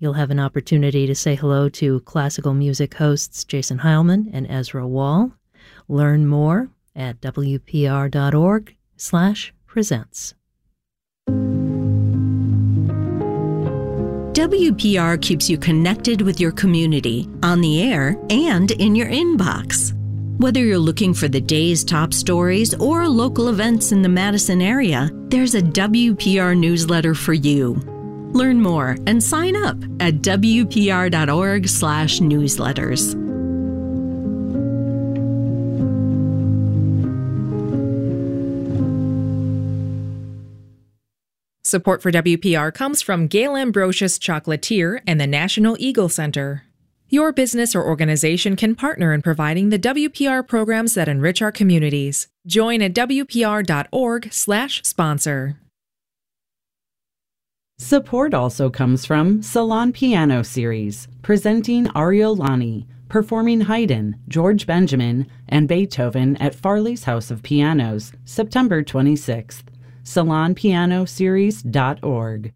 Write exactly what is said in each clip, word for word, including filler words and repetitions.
You'll have an opportunity to say hello to classical music hosts Jason Heilman and Ezra Wall. Learn more at W P R dot org slash presents. W P R keeps you connected with your community, on the air, and in your inbox. Whether you're looking for the day's top stories or local events in the Madison area, there's a W P R newsletter for you. Learn more and sign up at W P R dot org slash newsletters. Support for W P R comes from Gail Ambrosius Chocolatier and the National Eagle Center. Your business or organization can partner in providing the W P R programs that enrich our communities. Join at W P R dot org slash sponsor. Support also comes from Salon Piano Series, presenting Ariolani, performing Haydn, George Benjamin, and Beethoven at Farley's House of Pianos, September twenty-sixth. salon piano series dot org.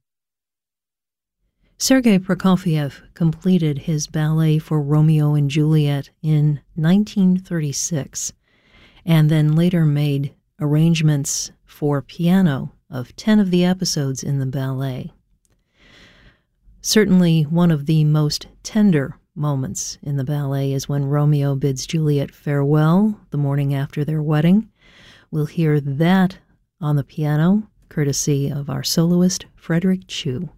Sergei Prokofiev completed his ballet for Romeo and Juliet in nineteen thirty-six, and then later made arrangements for piano of ten of the episodes in the ballet. Certainly one of the most tender moments in the ballet is when Romeo bids Juliet farewell the morning after their wedding. We'll hear that on the piano, courtesy of our soloist, Frederick Chu.